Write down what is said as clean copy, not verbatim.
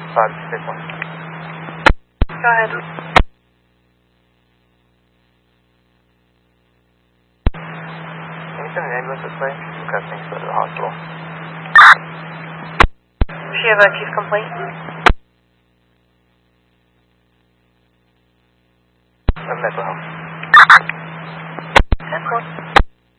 561. Go ahead. Can you send an ambulance this way? Requesting to go to the hospital. Does she have a chief complaint? Mental health. 10-4.